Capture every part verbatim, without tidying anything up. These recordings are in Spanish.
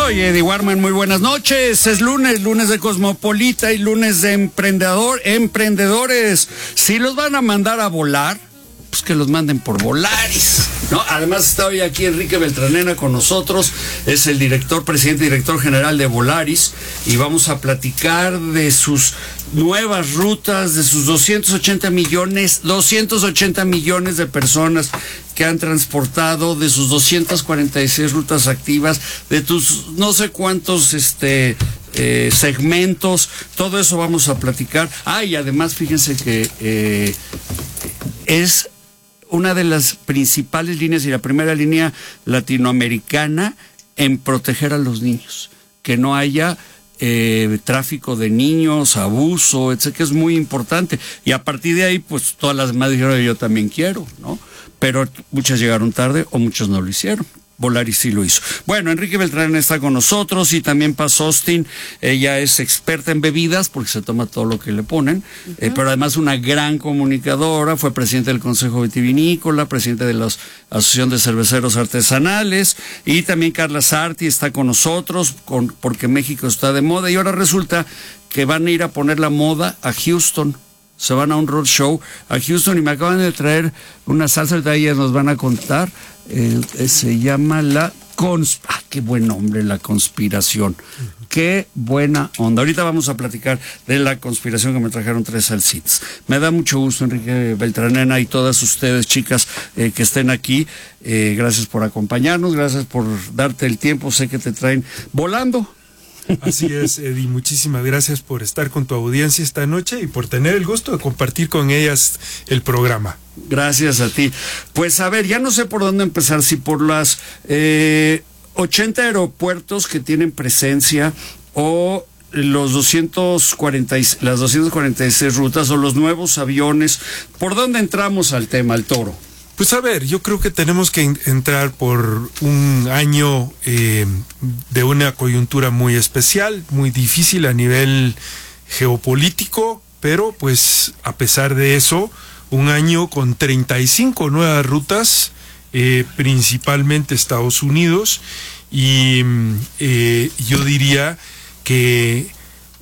Soy Eddie Warman, muy buenas noches. Es lunes, lunes de Cosmopolita y lunes de emprendedor, emprendedores. Si los van a mandar a volar, pues que los manden por Volaris, ¿no? Además está hoy aquí Enrique Beltranena con nosotros, es el director, presidente y director general de Volaris, y vamos a platicar de sus nuevas rutas, de sus doscientos ochenta millones, doscientos ochenta millones de personas que han transportado, de sus doscientas cuarenta y seis rutas activas, de tus no sé cuántos este eh, segmentos, todo eso vamos a platicar. Ah, y además fíjense que eh, es una de las principales líneas y la primera línea latinoamericana en proteger a los niños, que no haya eh, tráfico de niños, abuso, etcétera, que es muy importante. Y a partir de ahí, pues todas las demás dijeron, yo también quiero, ¿no? Pero muchas llegaron tarde o muchos no lo hicieron. Volaris sí lo hizo. Bueno, Enrique Beltrán está con nosotros y también Paz Austin. Ella es experta en bebidas porque se toma todo lo que le ponen, uh-huh. eh, pero además una gran comunicadora, fue presidente del Consejo Vitivinícola, presidente de la Asociación de Cerveceros Artesanales, y también Carla Sarti está con nosotros con, porque México está de moda y ahora resulta que van a ir a poner la moda a Houston. Se van a un road show a Houston y me acaban de traer una salsa, de ellas nos van a contar, eh, se llama la cons... ¡Ah, qué buen nombre! La conspiración. Uh-huh. ¡Qué buena onda! Ahorita vamos a platicar de la conspiración que me trajeron tres salsitas. Me da mucho gusto, Enrique Beltranena, y todas ustedes, chicas, eh, que estén aquí. Eh, gracias por acompañarnos, gracias por darte el tiempo, sé que te traen volando. Así es, Eddie, muchísimas gracias por estar con tu audiencia esta noche y por tener el gusto de compartir con ellas el programa. Gracias a ti. Pues a ver, ya no sé por dónde empezar, si por las eh, ochenta aeropuertos que tienen presencia o los doscientos cuarenta, las doscientas cuarenta y seis rutas o los nuevos aviones. ¿Por dónde entramos al tema, al toro? Pues a ver, yo creo que tenemos que entrar por un año eh, de una coyuntura muy especial, muy difícil a nivel geopolítico, pero pues a pesar de eso, un año con treinta y cinco nuevas rutas, eh, principalmente Estados Unidos, y eh, yo diría que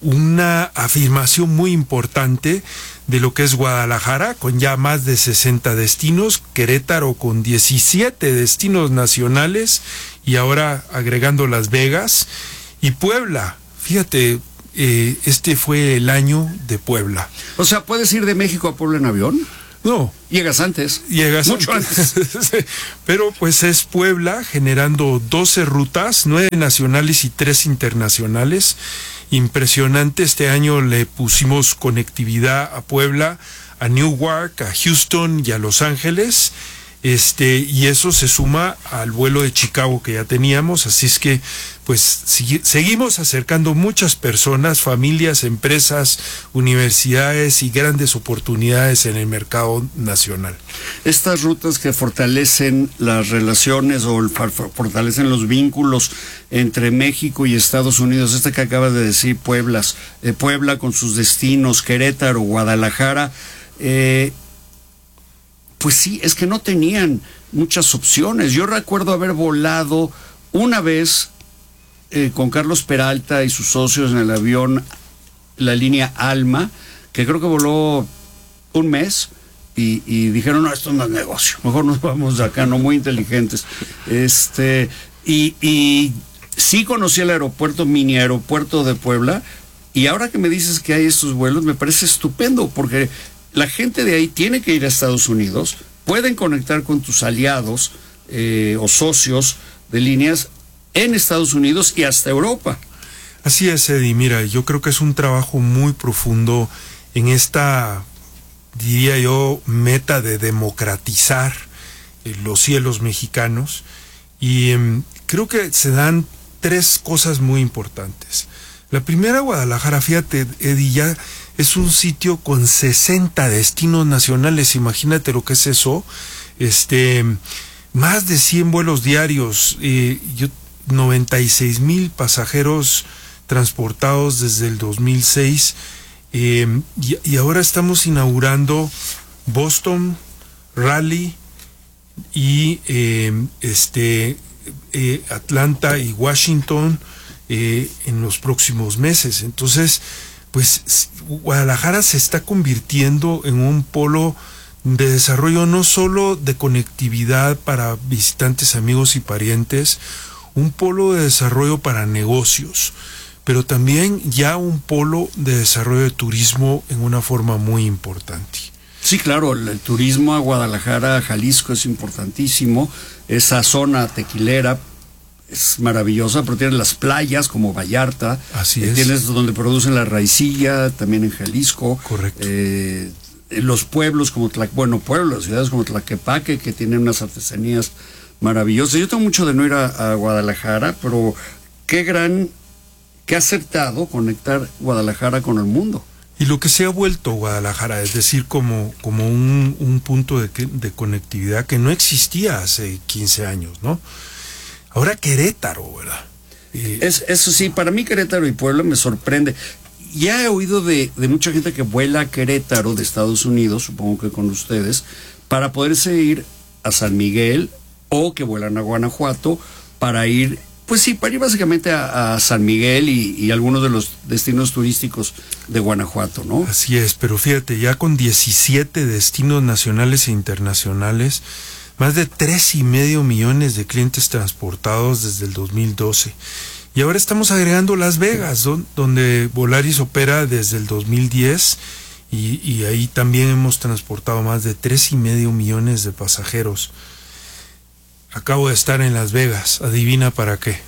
una afirmación muy importante de lo que es Guadalajara, con ya más de sesenta destinos, Querétaro con diecisiete destinos nacionales, y ahora agregando Las Vegas, y Puebla. Fíjate, eh, este fue el año de Puebla. O sea, ¿puedes ir de México a Puebla en avión? No. Llegas antes. Llegas Mucho antes. antes. Pero pues es Puebla generando doce rutas, nueve nacionales y tres internacionales. Impresionante, este año le pusimos conectividad a Puebla, a Newark, a Houston y a Los Ángeles, este, y eso se suma al vuelo de Chicago que ya teníamos, así es que pues si, seguimos acercando muchas personas, familias, empresas, universidades y grandes oportunidades en el mercado nacional. Estas rutas que fortalecen las relaciones o fortalecen los vínculos entre México y Estados Unidos, esta que acabas de decir, Pueblas, eh, Puebla con sus destinos, Querétaro, Guadalajara, eh, pues sí, es que no tenían muchas opciones. Yo recuerdo haber volado una vez eh, con Carlos Peralta y sus socios en el avión, la línea Alma, que creo que voló un mes, y, y dijeron, no, esto no es negocio, mejor nos vamos de acá, no, muy inteligentes. Este, y, y sí conocí el aeropuerto, mini aeropuerto de Puebla, y ahora que me dices que hay estos vuelos, me parece estupendo, porque la gente de ahí tiene que ir a Estados Unidos, pueden conectar con tus aliados eh, o socios de líneas en Estados Unidos y hasta Europa. Así es, Eddie, mira, yo creo que es un trabajo muy profundo en esta, diría yo, meta de democratizar eh, los cielos mexicanos, y eh, creo que se dan tres cosas muy importantes. La primera, Guadalajara, fíjate, Eddie, ya es un sitio con sesenta destinos nacionales, imagínate lo que es eso, este, más de cien vuelos diarios, eh, yo, noventa y seis mil pasajeros transportados desde el dos mil seis, eh, y, y ahora estamos inaugurando Boston, Raleigh y eh, este, eh, Atlanta y Washington, eh, en los próximos meses. Entonces, pues Guadalajara se está convirtiendo en un polo de desarrollo no solo de conectividad para visitantes, amigos y parientes, un polo de desarrollo para negocios, pero también ya un polo de desarrollo de turismo en una forma muy importante. Sí, claro, el, el turismo a Guadalajara, a Jalisco es importantísimo, esa zona tequilera es maravillosa, pero tienes las playas como Vallarta, así eh, es. Tienes donde producen la raicilla, también en Jalisco. Correcto. Eh, los pueblos como Tla, bueno, pueblos, ciudades como Tlaquepaque, que tienen unas artesanías maravillosas. Yo tengo mucho de no ir a, a Guadalajara, pero qué gran, qué acertado conectar Guadalajara con el mundo. Y lo que se ha vuelto Guadalajara, es decir, como, como un, un punto de, de conectividad que no existía hace quince años, ¿no? Ahora Querétaro, ¿verdad? Eh, es, eso sí, para mí Querétaro y Puebla me sorprende. Ya he oído de, de mucha gente que vuela a Querétaro de Estados Unidos, supongo que con ustedes, para poderse ir a San Miguel, o que vuelan a Guanajuato para ir, pues sí, para ir básicamente a, a San Miguel y, y algunos de los destinos turísticos de Guanajuato, ¿no? Así es, pero fíjate, ya con diecisiete destinos nacionales e internacionales, más de tres y medio millones de clientes transportados desde el dos mil doce. Y ahora estamos agregando Las Vegas, don, donde Volaris opera desde el dos mil diez, y, y ahí también hemos transportado más de tres y medio millones de pasajeros. Acabo de estar en Las Vegas, adivina para qué.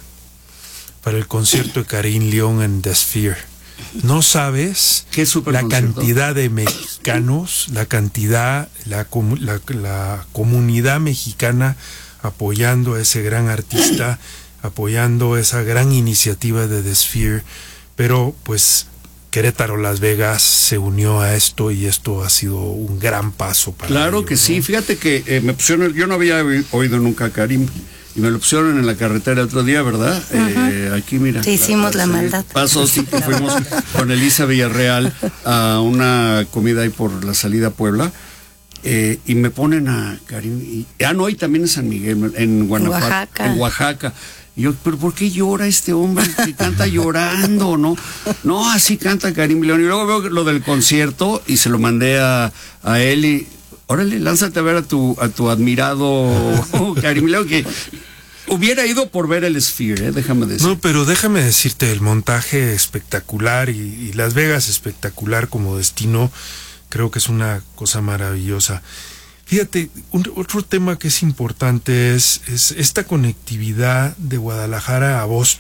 Para el concierto de Karim León en The Sphere. No sabes ¿Qué super la concierto? Cantidad de mexicanos, la cantidad, la, la, la comunidad mexicana apoyando a ese gran artista, apoyando esa gran iniciativa de The Sphere, pero pues Querétaro, Las Vegas se unió a esto y esto ha sido un gran paso para Claro ello, que ¿no? sí, fíjate que eh, me pusieron, yo no había oído nunca a Karim y me lo pusieron en la carretera el otro día, ¿verdad? Uh-huh. eh, aquí mira. Sí, hicimos la, la maldad. Pasó, sí, que fuimos con Elisa Villarreal a una comida ahí por la salida a Puebla. Eh, y me ponen a Karim y, ah no, y también en San Miguel, en Guanajuato, Oaxaca. en Oaxaca. Y yo, pero ¿por qué llora este hombre? Que canta llorando, ¿no? No, así canta Karim León. Y luego veo lo del concierto y se lo mandé a, a él y órale, lánzate a ver a tu, a tu admirado Karim León, que hubiera ido por ver el Sphere, ¿eh? Déjame decir. No, pero déjame decirte, el montaje espectacular y, y Las Vegas espectacular como destino. Creo que es una cosa maravillosa. Fíjate, un, otro tema que es importante es, es esta conectividad de Guadalajara a Boston.